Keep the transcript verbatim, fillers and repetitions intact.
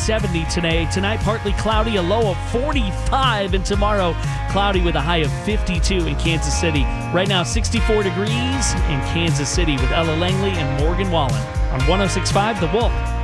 seventy today. Tonight, partly cloudy, a low of forty-five. And tomorrow, cloudy with a high of fifty-two in Kansas City. Right now, sixty-four degrees in Kansas City with Ella Langley and Morgan Wallen on one oh six point five The Wolf.